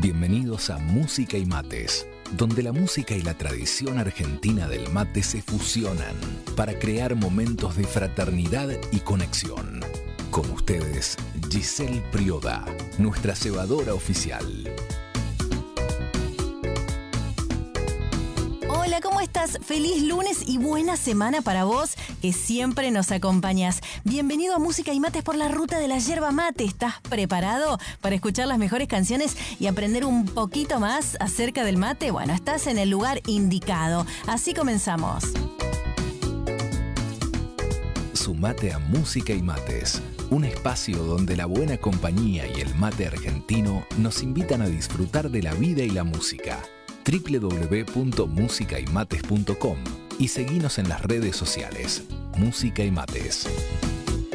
Bienvenidos a Música y Mates, donde la música y la tradición argentina del mate se fusionan para crear momentos de fraternidad y conexión. Con ustedes, Giselle Prioda, nuestra cebadora oficial. Hola, ¿cómo estás? Feliz lunes y buena semana para vos, que siempre nos acompañas. Bienvenido a Música y Mates por la ruta de la yerba mate. ¿Estás preparado para escuchar las mejores canciones y aprender un poquito más acerca del mate? Bueno, estás en el lugar indicado. Así comenzamos. Sumate a Música y Mates, un espacio donde la buena compañía y el mate argentino nos invitan a disfrutar de la vida y la música. www.musicaymates.com y seguinos en las redes sociales. Música y Mates.